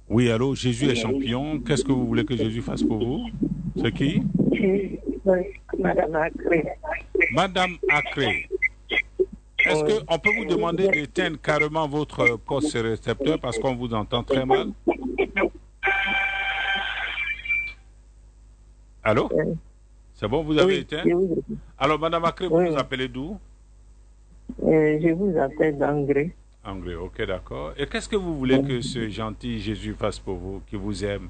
Oui, allô, Jésus est champion. Qu'est-ce que vous voulez que Jésus fasse pour vous? C'est qui? Oui, Madame Acré. Madame Acré. Est-ce Oui. qu'on peut vous demander d'éteindre carrément votre poste récepteur parce qu'on vous entend très mal? Allô? C'est bon, vous avez Oui, éteint? je vous, Alors, Madame Acré, vous oui, nous oui. appelez d'où? Je vous appelle d'Angré. Anglais, ok, d'accord. Et qu'est-ce que vous voulez que ce gentil Jésus fasse pour vous, qui vous aime?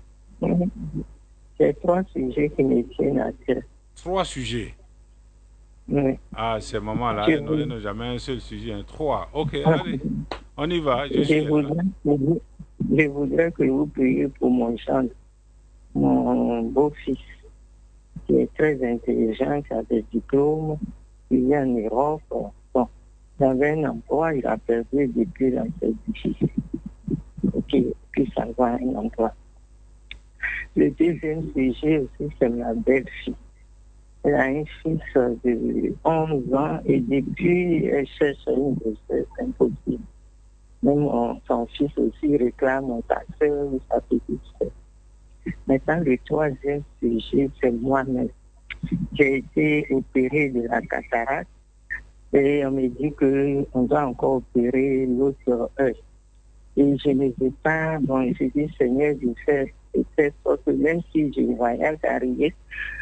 J'ai trois sujets qui me tiennent à cœur. Trois sujets. Oui. Ah, ces moments-là, Je, elles vous- n'ont jamais un seul sujet, hein. Trois. Ok, allez, on y va, je Jésus est là. voudrais, je voudrais que vous priez pour mon gendre, mon beau-fils, qui est très intelligent, qui a des diplômes, il est en Europe. Bon, il avait un emploi, il a perdu depuis là, c'est difficile. Qu'il puisse avoir un emploi. Le deuxième sujet aussi, c'est ma belle-fille. Elle a un fils de 11 ans et depuis, elle cherche une grossesse impossible. Même son fils aussi réclame sa soeur ou sa petite soeur. Maintenant, le troisième sujet, c'est moi-même. J'ai été opérée de la cataracte et on me dit qu'on doit encore opérer l'autre œil. Et je ne veux pas, bon, je dis Seigneur, de faire sorte que même si j'ai une voyage arriver,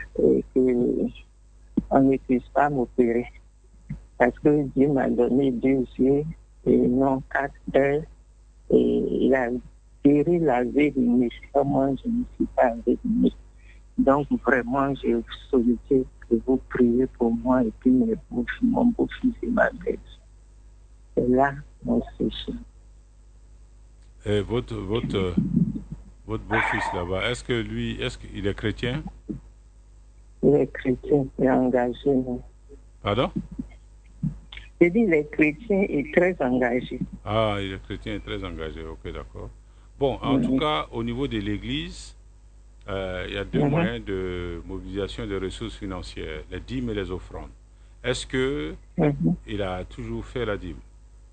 qu'on ne puisse pas m'opérer. Parce que Dieu m'a donné 2 yeux et non 4 heures. Et il a guéri la vérinée. Moi, je ne suis pas vérinée. Donc, vraiment, j'ai sollicité que vous priez pour moi et puis mon beau-fils et ma belle. C'est là mon sujet. Et votre beau-fils là-bas, est-ce qu'il est chrétien? Il est chrétien et engagé. Pardon? Je dis, les chrétiens est très engagé. Ah, il est chrétien et très engagé, ok, d'accord. Bon, en tout Mhm. cas, au niveau de l'Église, il y a deux Mhm. moyens de mobilisation des ressources financières, les dîmes et les offrandes. Est-ce que Mhm. il a toujours fait la dîme?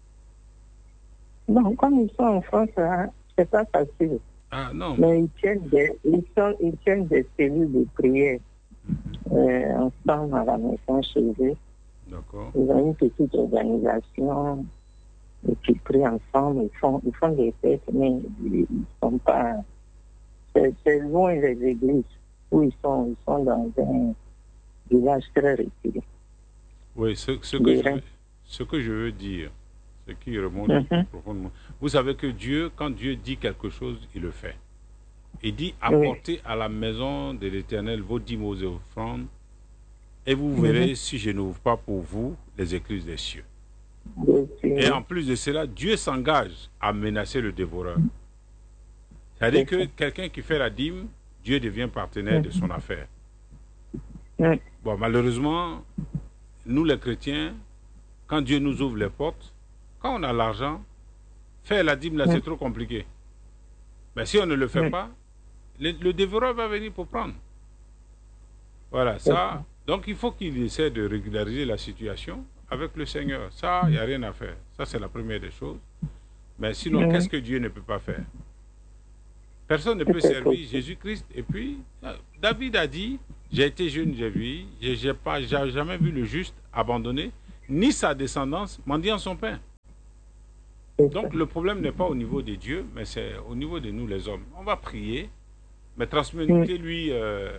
Bon, comme ils sont en France, hein, c'est pas facile. Ah non. Mais ils tiennent des cellules de prière Mhm. ensemble à la maison chez eux. D'accord. Ils ont une petite organisation et qui prient ensemble. Ils font des fêtes, mais ils sont pas. C'est loin des églises où ils sont dans un village très reculé. Oui, ce que je veux dire, ce qui remonte au plus Mhm. profondément. Vous savez que Dieu, quand Dieu dit quelque chose, il le fait. Il dit Oui. apportez à la maison de l'Éternel vos dîmes et offrandes, et vous Mhm. verrez si je n'ouvre pas pour vous les écluses des cieux. Et Oui. en plus de cela, Dieu s'engage à menacer le dévoreur. C'est-à-dire C'est que ça. quelqu'un qui fait la dîme, Dieu devient partenaire de son Mhm. affaire. Mhm. Bon, malheureusement, nous les chrétiens, quand Dieu nous ouvre les portes, quand on a l'argent, faire la dîme là, c'est trop compliqué. Mais si on ne le fait Mhm. pas, le dévoreur va venir pour prendre. Voilà, C'est ça. ça. Donc il faut qu'il essaie de régulariser la situation avec le Seigneur. Ça, il n'y a rien à faire. Ça, c'est la première des choses. Mais sinon, qu'est-ce Mhm. que Dieu ne peut pas faire? Personne ne Tout peut est servir possible. Jésus-Christ. Et puis, David a dit, j'ai été jeune, j'ai vu, j'ai jamais vu le juste abandonné, ni sa descendance mendiant son pain. C'est ça. Donc le problème n'est pas au niveau des dieux, mais c'est au niveau de nous les hommes. On va prier, mais Mhm. transmettez-lui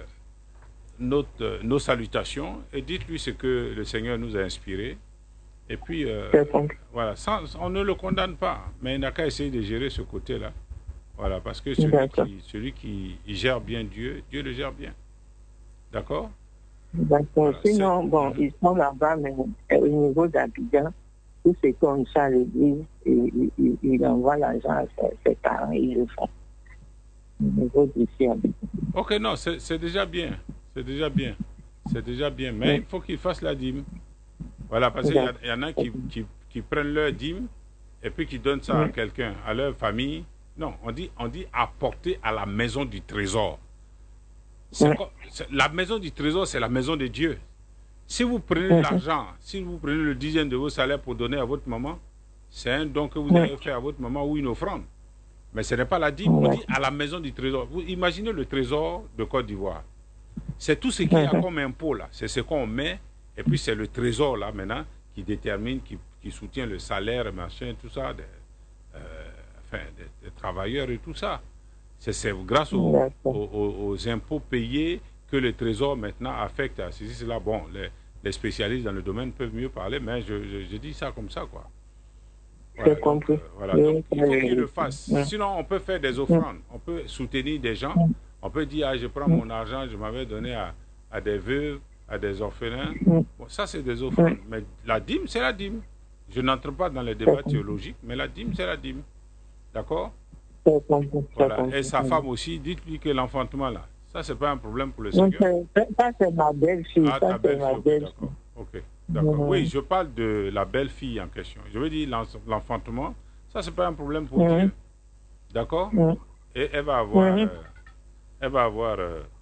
nos salutations et dites-lui ce que le Seigneur nous a inspiré. Et puis, C'est compris. voilà, on ne le condamne pas, mais il n'a qu'à essayer de gérer ce côté-là. Voilà, parce que D'accord. celui qui gère bien Dieu, Dieu le gère bien. D'accord? D'accord. Voilà. Sinon, bon, Mhm. ils sont là-bas, mais au niveau d'Abidjan, tout ce qu'on ça à l'église, il envoie l'argent à ses parents, ils le font. Au niveau d'ici, Abidjan. Ok, non, c'est déjà bien. C'est déjà bien. C'est déjà bien. Mais Mhm. il faut qu'il fasse la dîme. Voilà, parce qu'il D'accord. y en a qui prennent leur dîme et puis qui donnent ça à Mhm. quelqu'un, à leur famille. Non, on dit apporter à la maison du trésor. Mhm. La maison du trésor, c'est la maison de Dieu. Si vous prenez Mhm. l'argent, si vous prenez le dixième de vos salaires pour donner à votre maman, c'est un don que vous Mhm. avez fait à votre maman ou une offrande. Mais ce n'est pas la dîme, on dit à la maison du trésor. Vous imaginez le trésor de Côte d'Ivoire. C'est tout ce qu'il y a comme impôt là. C'est ce qu'on met. Et puis c'est le trésor là maintenant qui détermine, qui soutient le salaire, machin, tout ça, des travailleurs et tout ça. C'est grâce aux impôts payés que le trésor maintenant affecte à ceci, cela. Bon, les spécialistes dans le domaine peuvent mieux parler, mais je dis ça comme ça, quoi. Voilà, donc, voilà. Donc, il faut qu'ils le fassent. Sinon, on peut faire des offrandes. On peut soutenir des gens. On peut dire, je prends mon argent, je m'avais donné à des veuves, à des orphelins. Bon, ça, c'est des offrandes. Mais la dîme, c'est la dîme. Je n'entre pas dans les débats théologiques, mais la dîme, c'est la dîme. D'accord? Voilà. Et sa femme aussi, dites-lui que l'enfantement, là, ça, c'est pas un problème pour le Seigneur. Ça, c'est ma belle-fille. Ah, ta belle-fille, d'accord. Ok. D'accord. Oui, je parle de la belle-fille en question. Je veux dire l'enfantement, ça, c'est pas un problème pour Dieu. D'accord? Et elle va avoir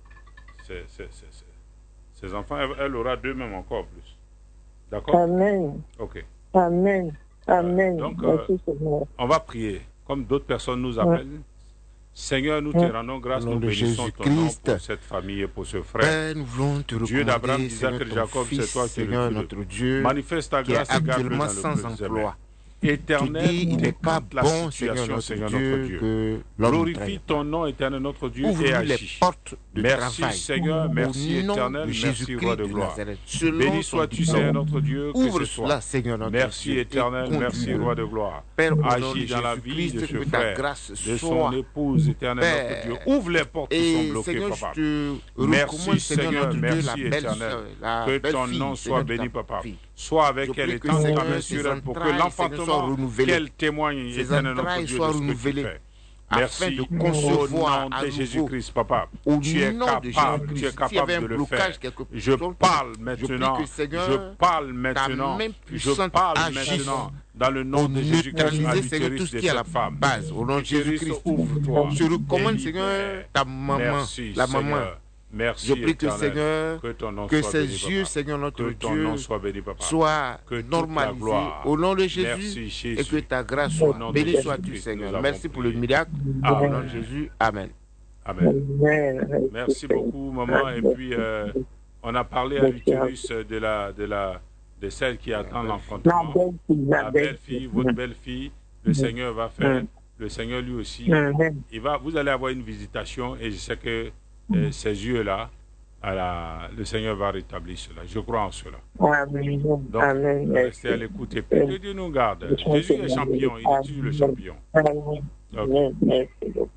ses enfants, elle aura deux même encore plus. D'accord? Amen. Ok. Amen. Amen. Donc, on va prier. Comme d'autres personnes nous appellent. Seigneur, nous te rendons grâce, nous bénissons ton nom pour cette famille et pour ce frère. Nous voulons te Dieu d'Abraham, d'Isaac et de Jacob, c'est toi qui es notre Dieu. Manifeste ta grâce et garde-le dans le plus emploi. Éternel, il n'est pas la bon, situation, Seigneur notre notre Dieu. Dieu. Glorifie ton nom, éternel notre Dieu, et les agis. portes de Merci travail. Seigneur, merci Au nom éternel, de merci roi de Jésus-Christ gloire. Nazareth, selon Béni son sois-tu diplôme. Seigneur notre Dieu, que Ouvre ce soit. cela, Seigneur notre Merci Dieu, éternel, et merci conduis-le. roi de gloire. Père, au nom de Agis dans la vie de Jésus-Christ, ce que ta frère, grâce de son soit. épouse, éternel Père, notre Dieu. Ouvre les portes qui sont Et bloquées, Seigneur, papa. je te Merci recommande, Seigneur Seigneur, notre Dieu, merci la belle éternel. sœur, la Que belle ton fille, nom Seigneur, soit de ta béni, papa. fille. Sois avec Je elle prie et que, tends ta Seigneur, main ses sur elle pour que entrailles, Seigneur, l'enfantement soient renouvelées. qu'elle témoigne, Ses éternel notre entrailles Dieu, soient de ce que tu renouvelées. fais. Afin Merci de au concevoir nom à de nouveau. Jésus-Christ, papa. Au Tu es nom de capable, tu es Jésus-Christ. S'il y avait capable un de le blocage faire. quelque Je part, parle je maintenant. prie que, Seigneur, Je parle maintenant. main Je puissante parle agisse maintenant. Dans le nom pour de Jésus-Christ, à neutraliser, Seigneur, tout l'utérus ce de qui est à la cette femme. base. Au nom de Utérus, Jésus-Christ, ouvre-toi. je recommande, Et Seigneur, libère. ta maman, Merci, la maman. Seigneur. Merci, Je prie que, éternel. Seigneur, Que ton nom que soit ses béni, yeux, papa. Seigneur notre Que ton Dieu, nom soit béni, papa. soient Que toute la normalisés gloire. au nom de Merci, Jésus Jésus. et que ta grâce Au soit. nom de Béni Jésus-Christ, sois-tu, nous Seigneur. avons Merci pour le prié. miracle. Amen. Au nom de Jésus. Amen. Amen. Merci beaucoup, maman. Et puis, on a parlé à l'utérus de celle qui attend l'enfantement. La belle-fille, votre belle-fille, le Seigneur va faire. Le Seigneur lui aussi, vous allez avoir une visitation et je sais que ces yeux-là, le Seigneur va rétablir cela. Je crois en cela. Donc, restez à l'écoute et puis que Dieu nous garde. Jésus est champion, il est toujours le champion. Amen. Merci beaucoup.